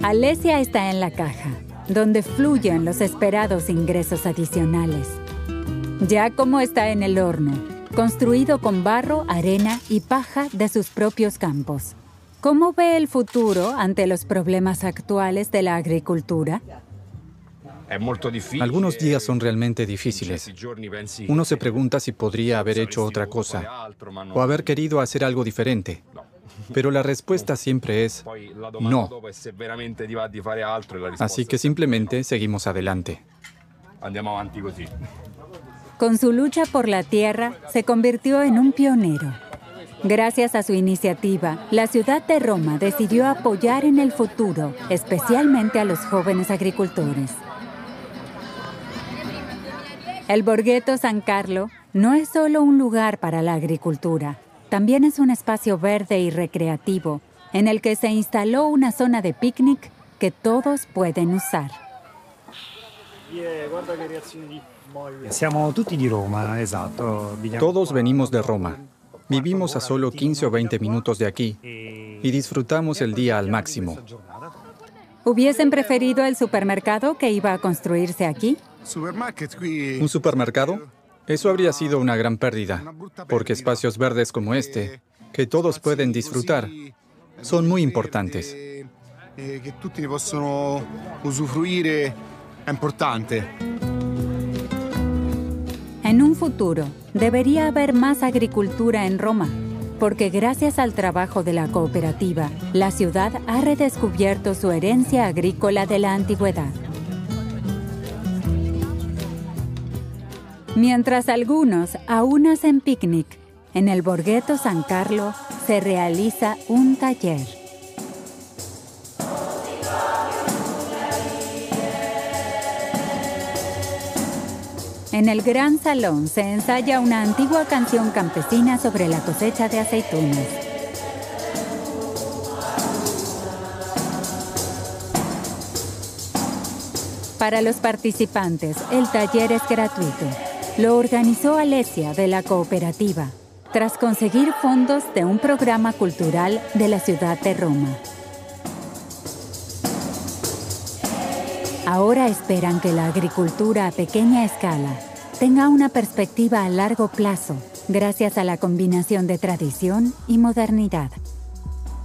Alesia está en la caja, donde fluyen los esperados ingresos adicionales. Giacomo está en el horno, construido con barro, arena y paja de sus propios campos. ¿Cómo ve el futuro ante los problemas actuales de la agricultura? Algunos días son realmente difíciles. Uno se pregunta si podría haber hecho otra cosa o haber querido hacer algo diferente. Pero la respuesta siempre es no. Así que simplemente seguimos adelante. Con su lucha por la tierra, se convirtió en un pionero. Gracias a su iniciativa, la ciudad de Roma decidió apoyar en el futuro, especialmente a los jóvenes agricultores. El Borghetto San Carlo no es solo un lugar para la agricultura, también es un espacio verde y recreativo en el que se instaló una zona de picnic que todos pueden usar. Todos venimos de Roma. Vivimos a solo 15 o 20 minutos de aquí y disfrutamos el día al máximo. ¿Hubiesen preferido el supermercado que iba a construirse aquí? ¿Un supermercado? Eso habría sido una gran pérdida, porque espacios verdes como este, que todos pueden disfrutar, son muy importantes. Que tutti ne possono usufruire è importante. En un futuro, debería haber más agricultura en Roma, porque gracias al trabajo de la cooperativa, la ciudad ha redescubierto su herencia agrícola de la antigüedad. Mientras algunos aún hacen picnic, en el Borghetto San Carlo se realiza un taller. En el gran salón se ensaya una antigua canción campesina sobre la cosecha de aceitunas. Para los participantes, el taller es gratuito. Lo organizó Alesia de la cooperativa, tras conseguir fondos de un programa cultural de la ciudad de Roma. Ahora esperan que la agricultura a pequeña escala tenga una perspectiva a largo plazo, gracias a la combinación de tradición y modernidad.